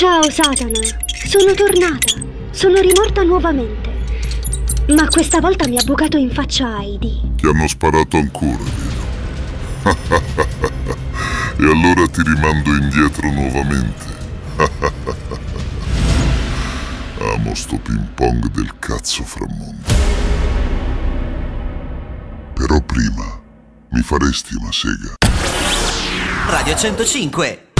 Ciao Satana, sono tornata. Sono rimorta nuovamente. Ma questa volta mi ha bucato in faccia Heidi. Ti hanno sparato ancora, vero? E allora ti rimando indietro nuovamente. Amo sto ping pong del cazzo fra mondi. Però prima mi faresti una sega. Radio 105